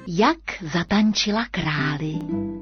Jak zatančila králi.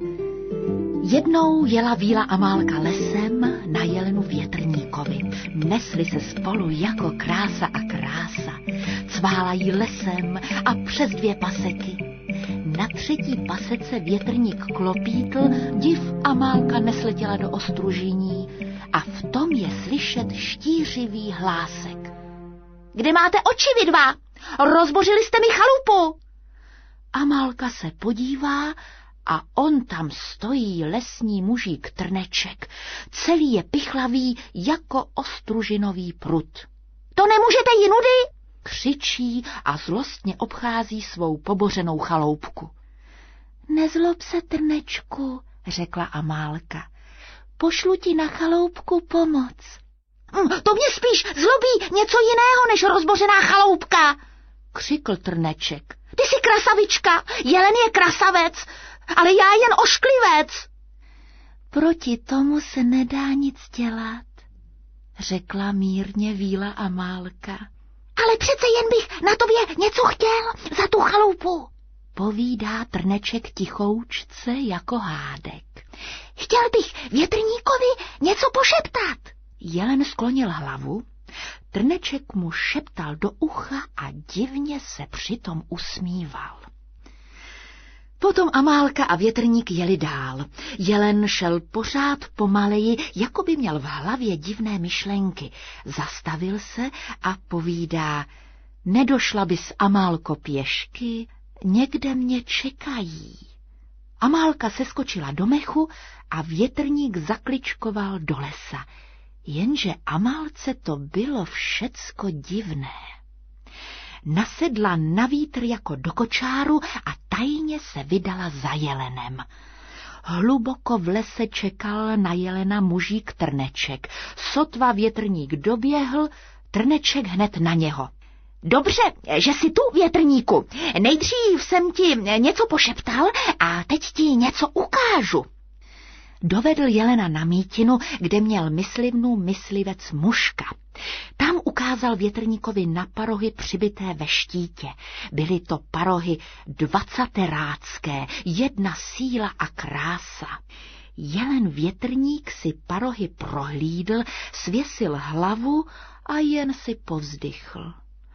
Jednou jela víla Amálka lesem na jelenu větrníkovi. Nesli se spolu jako krása a krása. Cvála jí lesem a přes 2 paseky. Na 3. pasece větrník klopítl, div Amálka nesletěla do ostružení a v tom je slyšet štířivý hlásek. Kde máte oči vy dva? Rozbořili jste mi chalupu! Amálka se podívá a on tam stojí lesní mužík Trneček. Celý je pichlavý jako ostružinový prut. To nemůžete jinudy? Křičí a zlostně obchází svou pobořenou chaloupku. Nezlob se, Trnečku, řekla Amálka. Pošlu ti na chaloupku pomoc. To mě spíš zlobí něco jiného než rozbořená chaloupka, křikl Trneček. Ty jsi krasavička, jelen je krasavec, ale já jen ošklivec. Proti tomu se nedá nic dělat, řekla mírně víla Amálka. Ale přece jen bych na tobě něco chtěl za tu chaloupu, povídá Trneček tichoučce jako hádek. Chtěl bych větrníkovi něco pošeptat. Jelen sklonil hlavu, Trneček mu šeptal do ucha a divně se přitom usmíval. Potom Amálka a větrník jeli dál. Jelen šel pořád pomaleji, jako by měl v hlavě divné myšlenky. Zastavil se a povídá, nedošla bys, Amálko, pěšky, někde mě čekají. Amálka seskočila do mechu a větrník zakličkoval do lesa. Jenže Amálce to bylo všecko divné. Nasedla na vítr jako do kočáru a tajně se vydala za jelenem. Hluboko v lese čekal na jelena mužík Trneček. Sotva větrník doběhl, Trneček hned na něho. Dobře, že jsi tu, větrníku. Nejdřív jsem ti něco pošeptal a teď ti něco ukážu. Dovedl jelena na mítinu, kde měl myslivnu myslivec Muška. Tam ukázal větrníkovi na parohy přibité ve štítě. Byly to parohy 20rácké, jedna síla a krása. Jelen větrník si parohy prohlídl, svěsil hlavu a jen si povzdychl.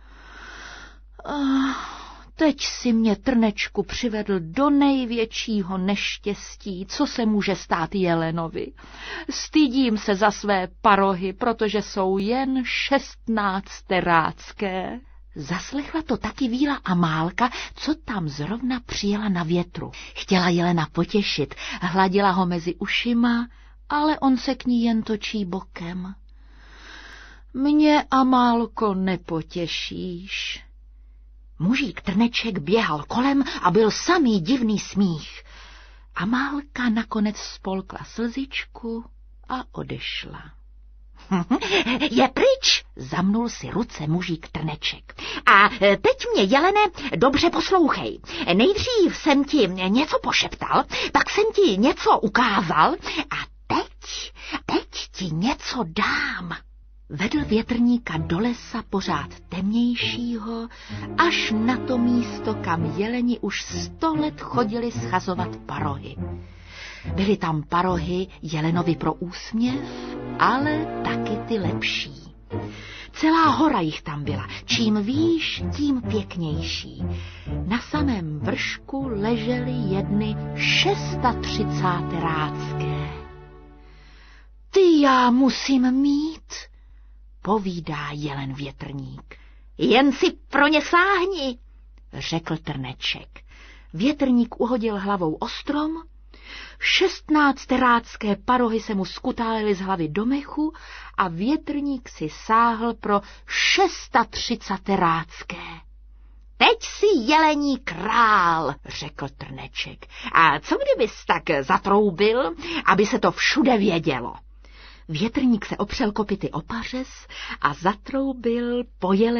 Teď si mě, Trnečku, přivedl do největšího neštěstí, co se může stát jelenovi. Stydím se za své parohy, protože jsou jen 16rácké. Zaslechla to taky víla Amálka, co tam zrovna přijela na větru. Chtěla jelena potěšit, hladila ho mezi ušima, ale on se k ní jen točí bokem. Mě, Amálko, nepotěšíš. Mužík Trneček běhal kolem a byl samý divný smích. Amálka nakonec spolkla slzičku a odešla. Je pryč, zamnul si ruce mužík Trneček. A teď mě, jelene, dobře poslouchej. Nejdřív jsem ti něco pošeptal, pak jsem ti něco ukázal a teď ti něco dám. Vedl větrníka do lesa pořád temnějšího, až na to místo, kam jeleni už 100 let chodili schazovat parohy. Byly tam parohy jelenovi pro úsměv, ale taky ty lepší. Celá hora jich tam byla, čím výš, tím pěknější. Na samém vršku ležely jedny 36rácké. Ty já musím mít, povídá jelen větrník. Jen si pro ně sáhni, řekl Trneček. Větrník uhodil hlavou o strom, 16rácké parohy se mu skutálily z hlavy do mechu a větrník si sáhl pro 36rácké. Teď si jelení král, řekl Trneček. A co kdybys tak zatroubil, aby se to všude vědělo? Větrník se opřel kopyty o pařez a zatroubil po jeleni